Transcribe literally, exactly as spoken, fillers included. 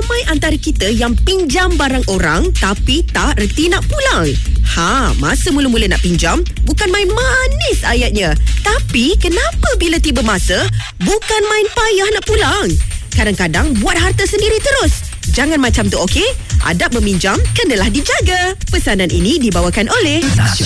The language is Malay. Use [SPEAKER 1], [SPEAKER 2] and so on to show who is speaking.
[SPEAKER 1] ramai antara kita yang pinjam barang orang tapi tak reti nak pulang. Ha, masa mula-mula nak pinjam, bukan main manis ayatnya. Tapi kenapa bila tiba masa, bukan main payah nak pulang? Kadang-kadang buat harta sendiri terus. Jangan macam tu, okey? Adab meminjam kenalah dijaga. Pesanan ini dibawakan oleh